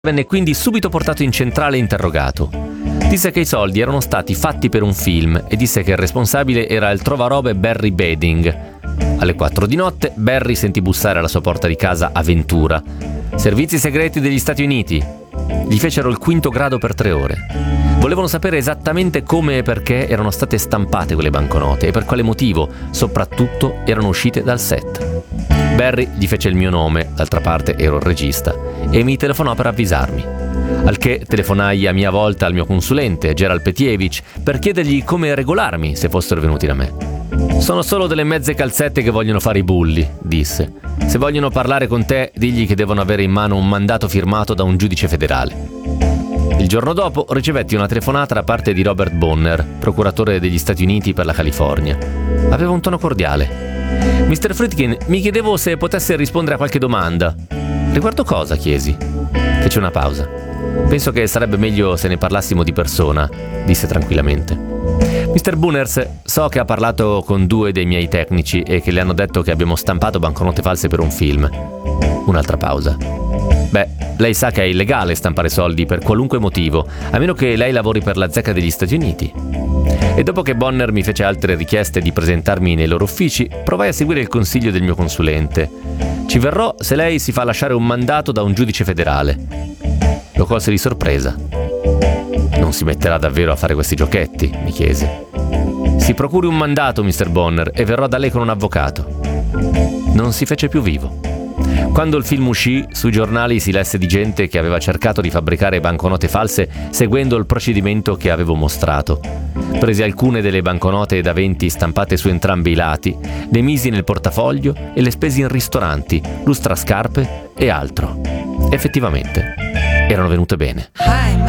Venne quindi subito portato in centrale e interrogato. Disse che i soldi erano stati fatti per un film e disse che il responsabile era il trovarobe Barry Beding. Alle 4 di notte Barry sentì bussare alla sua porta di casa a Ventura. Servizi segreti degli Stati Uniti. Gli fecero il quinto grado per 3 ore. Volevano sapere esattamente come e perché erano state stampate quelle banconote e per quale motivo, soprattutto, erano uscite dal set. Barry gli fece il mio nome, d'altra parte ero il regista, e mi telefonò per avvisarmi. Al che telefonai a mia volta al mio consulente, Gerald Petievich, per chiedergli come regolarmi se fossero venuti da me. «Sono solo delle mezze calzette che vogliono fare i bulli», disse. «Se vogliono parlare con te, digli che devono avere in mano un mandato firmato da un giudice federale». Il giorno dopo ricevetti una telefonata da parte di Robert Bonner, procuratore degli Stati Uniti per la California. Aveva un tono cordiale. «Mr. Friedkin, mi chiedevo se potesse rispondere a qualche domanda». «Riguardo cosa?» chiesi. Fece una pausa. «Penso che sarebbe meglio se ne parlassimo di persona», disse tranquillamente. «Mr. Booners, so che ha parlato con 2 dei miei tecnici e che le hanno detto che abbiamo stampato banconote false per un film». Un'altra pausa. «Beh, lei sa che è illegale stampare soldi per qualunque motivo, a meno che lei lavori per la zecca degli Stati Uniti». E dopo che Bonner mi fece altre richieste di presentarmi nei loro uffici, provai a seguire il consiglio del mio consulente. «Ci verrò se lei si fa lasciare un mandato da un giudice federale». Lo colse di sorpresa. «Non si metterà davvero a fare questi giochetti?» mi chiese. «Si procuri un mandato, Mr. Bonner, e verrò da lei con un avvocato». Non si fece più vivo. Quando il film uscì, sui giornali si lesse di gente che aveva cercato di fabbricare banconote false seguendo il procedimento che avevo mostrato. Presi alcune delle banconote da 20 stampate su entrambi i lati, le misi nel portafoglio e le spesi in ristoranti, lustrascarpe e altro. Effettivamente, erano venute bene.